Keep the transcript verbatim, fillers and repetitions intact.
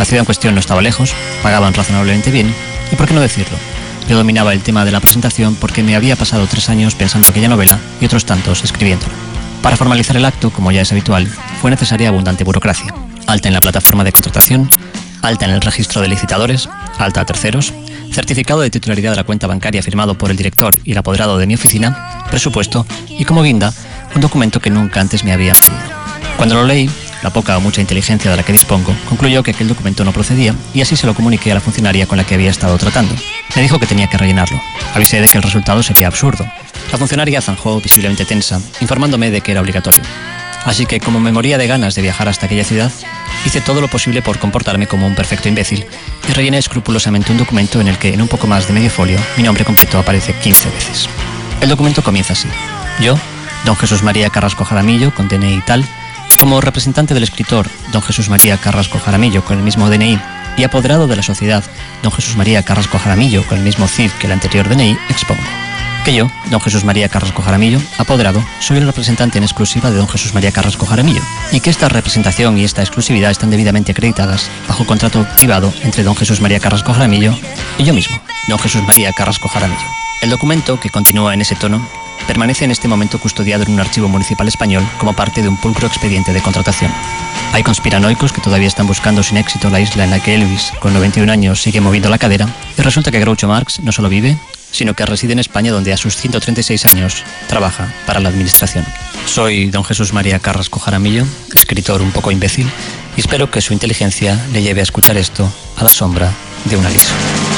La ciudad en cuestión no estaba lejos, pagaban razonablemente bien, y por qué no decirlo, yo dominaba el tema de la presentación porque me había pasado tres años pensando aquella novela y otros tantos escribiéndola. Para formalizar el acto, como ya es habitual, fue necesaria abundante burocracia, alta en la plataforma de contratación, alta en el registro de licitadores, alta a terceros, certificado de titularidad de la cuenta bancaria firmado por el director y el apoderado de mi oficina, presupuesto y, como guinda, un documento que nunca antes me habían pedido. Cuando lo leí, la poca o mucha inteligencia de la que dispongo concluyó que aquel documento no procedía y así se lo comuniqué a la funcionaria con la que había estado tratando. Me dijo que tenía que rellenarlo. Avisé de que el resultado sería absurdo. La funcionaria zanjó visiblemente tensa, informándome de que era obligatorio. Así que, como me moría de ganas de viajar hasta aquella ciudad, hice todo lo posible por comportarme como un perfecto imbécil y rellené escrupulosamente un documento en el que, en un poco más de medio folio, mi nombre completo aparece quince veces. El documento comienza así. Yo, don Jesús María Carrasco Jaramillo, con D N I tal, como representante del escritor don Jesús María Carrasco Jaramillo, con el mismo D N I, y apoderado de la sociedad don Jesús María Carrasco Jaramillo, con el mismo C I F que el anterior D N I, expongo que yo, don Jesús María Carrasco Jaramillo, apoderado, soy el representante en exclusiva de don Jesús María Carrasco Jaramillo, y que esta representación y esta exclusividad están debidamente acreditadas bajo contrato privado entre don Jesús María Carrasco Jaramillo y yo mismo, don Jesús María Carrasco Jaramillo. El documento, que continúa en ese tono, permanece en este momento custodiado en un archivo municipal español como parte de un pulcro expediente de contratación. Hay conspiranoicos que todavía están buscando sin éxito la isla en la que Elvis, con noventa y un años, sigue moviendo la cadera, y resulta que Groucho Marx no solo vive, sino que reside en España, donde a sus ciento treinta y seis años trabaja para la administración. Soy don Jesús María Carrasco Jaramillo, escritor un poco imbécil, y espero que su inteligencia le lleve a escuchar esto a la sombra de un aliso.